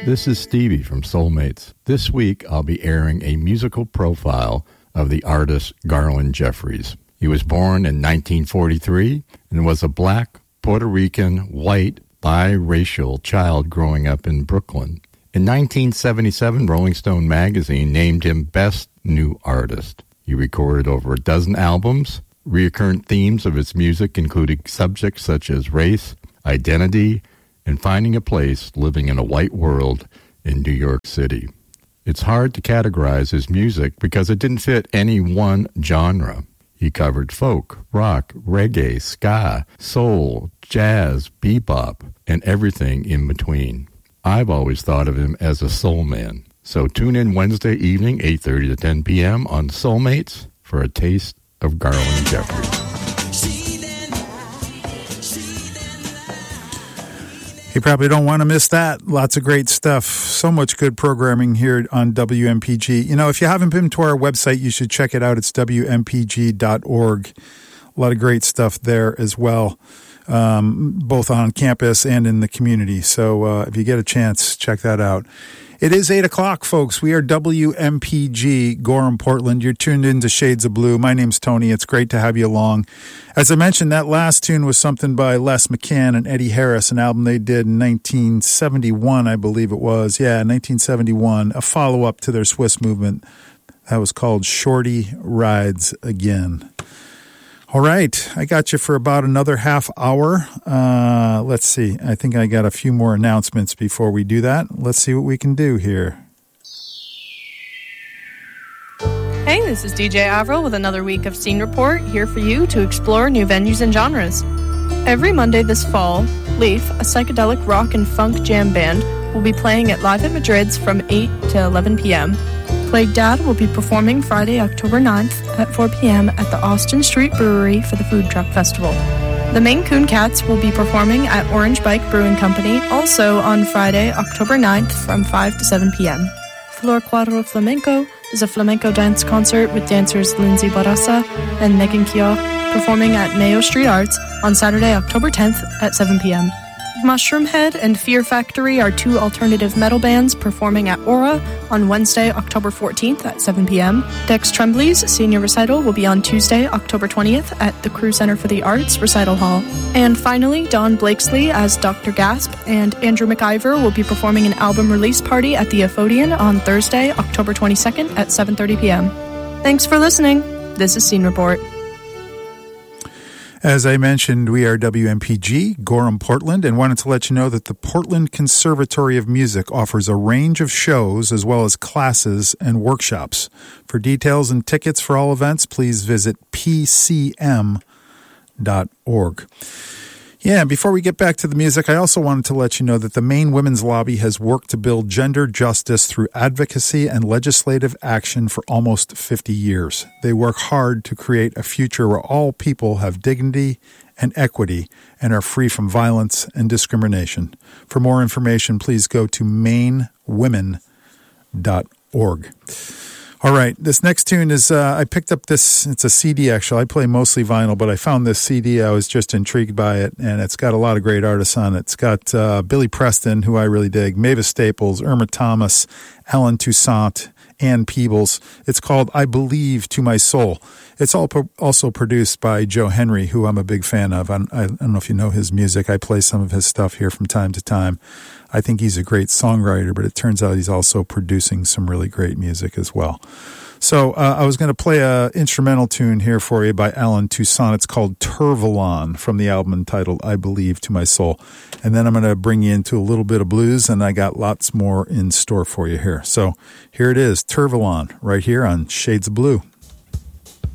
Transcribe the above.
This is Stevie from Soulmates. This week I'll be airing a musical profile of the artist Garland Jeffries. He was born in 1943 and was a black, Puerto Rican, white, biracial child growing up in Brooklyn. In 1977, Rolling Stone magazine named him Best New Artist. He recorded over a dozen albums. Recurrent themes of his music included subjects such as race, identity, and finding a place living in a white world in New York City. It's hard to categorize his music because it didn't fit any one genre. He covered folk, rock, reggae, ska, soul, jazz, bebop, and everything in between. I've always thought of him as a soul man. So tune in Wednesday evening, 8:30 to 10 p.m. on Soulmates for a taste of Garland Jeffries. You probably don't want to miss that. Lots of great stuff. So much good programming here on WMPG. You know, if you haven't been to our website, you should check it out. It's WMPG.org. A lot of great stuff there as well, both on campus and in the community. So if you get a chance, check that out. It is 8 o'clock, folks. We are WMPG, Gorham, Portland. You're tuned into Shades of Blue. My name's Tony. It's great to have you along. As I mentioned, that last tune was something by Les McCann and Eddie Harris, an album they did in 1971, I believe it was. Yeah, 1971, a follow-up to their Swiss movement. That was called Shorty Rides Again. All right, I got you for about another half hour. Let's see. I think I got a few more announcements before we do that. Let's see what we can do here. Hey, this is DJ Avril with another week of Scene Report, here for you to explore new venues and genres. Every Monday this fall, Leaf, a psychedelic rock and funk jam band, will be playing at Live at Madrid's from 8 to 11 p.m. Plague Dad will be performing Friday, October 9th at 4 p.m. at the Austin Street Brewery for the Food Truck Festival. The Maine Coon Cats will be performing at Orange Bike Brewing Company also on Friday, October 9th from 5 to 7 p.m. Flor Cuadro Flamenco is a flamenco dance concert with dancers Lindsay Barraza and Megan Keogh performing at Mayo Street Arts on Saturday, October 10th at 7 p.m. Mushroomhead and Fear Factory are two alternative metal bands performing at Aura on Wednesday, October 14th at 7 p.m. Dex Tremblay's senior recital will be on Tuesday, October 20th at the Crew Center for the Arts Recital Hall. And finally, Don Blakesley as Dr. Gasp and Andrew McIver will be performing an album release party at the Aphodian on Thursday, October 22nd at 7:30 p.m. Thanks for listening. This is Scene Report. As I mentioned, we are WMPG, Gorham, Portland, and wanted to let you know that the Portland Conservatory of Music offers a range of shows as well as classes and workshops. For details and tickets for all events, please visit pcm.org. Yeah, before we get back to the music, I also wanted to let you know that the Maine Women's Lobby has worked to build gender justice through advocacy and legislative action for almost 50 years. They work hard to create a future where all people have dignity and equity and are free from violence and discrimination. For more information, please go to mainewomen.org. All right, this next tune is, I picked up this, it's a CD actually. I play mostly vinyl, but I found this CD. I was just intrigued by it, and it's got a lot of great artists on it. It's got Billy Preston, who I really dig, Mavis Staples, Irma Thomas, Alan Toussaint, Ann Peebles. It's called I Believe to My Soul. It's also produced by Joe Henry, who I'm a big fan of. I don't know if you know his music. I play some of his stuff here from time to time. I think he's a great songwriter, but it turns out he's also producing some really great music as well. So I was going to play an instrumental tune here for you by Alan Toussaint. It's called Turvalon from the album entitled I Believe to My Soul. And then I'm going to bring you into a little bit of blues, and I got lots more in store for you here. So here it is, Turvalon, right here on Shades of Blue.